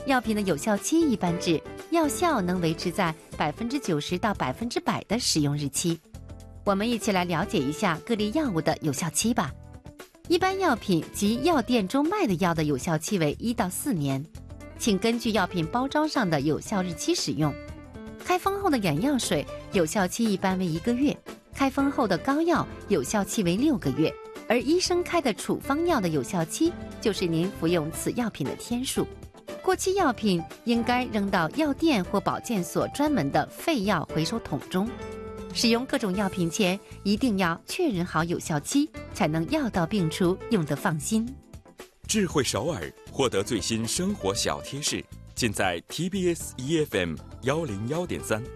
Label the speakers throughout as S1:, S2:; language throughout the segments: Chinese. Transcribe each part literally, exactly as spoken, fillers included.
S1: 药品的有效期一般指药效能维持在百分之九十到百分之百的使用日期。我们一起来了解一下各类药物的有效期吧。一般药品及药店中卖的药的有效期为一到四年，请根据药品包装上的有效日期使用。开封后的眼药水有效期一般为一个月，开封后的膏药有效期为六个月，而医生开的处方药的有效期就是您服用此药品的天数。过期药品应该扔到药店或保健所专门的废药回收桶中。使用各种药品前，一定要确认好有效期，才能药到病除，用得放心。
S2: 智慧首尔获得最新生活小贴士，尽在 T B S E F M 幺零幺点三。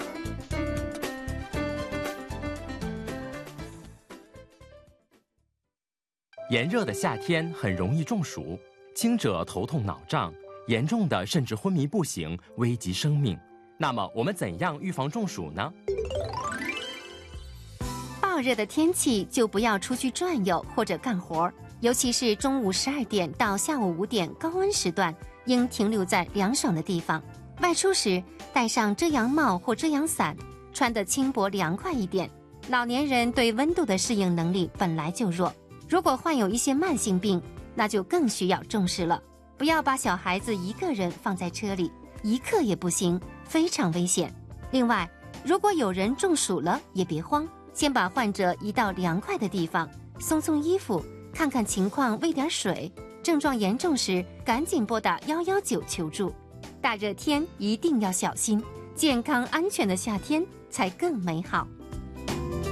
S3: 炎热的夏天很容易中暑，轻者头痛脑胀，严重的甚至昏迷不醒，危及生命。那么我们怎样预防中暑呢？
S1: 暴热的天气就不要出去转悠或者干活，尤其是中午十二点到下午五点高温时段，应停留在凉爽的地方。外出时戴上遮阳帽或遮阳伞，穿得轻薄凉快一点。老年人对温度的适应能力本来就弱，如果患有一些慢性病，那就更需要重视了。不要把小孩子一个人放在车里，一刻也不行，非常危险。另外，如果有人中暑了，也别慌，先把患者移到凉快的地方，松松衣服，看看情况，喂点水。症状严重时，赶紧拨打一一九求助。大热天一定要小心，健康安全的夏天才更美好。